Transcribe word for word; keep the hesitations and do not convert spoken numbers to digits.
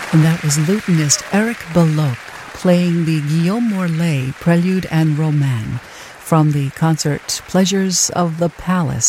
And that was lutenist Eric Belloc playing the Guillaume Morlet Prelude and Roman from the concert Pleasures of the Palace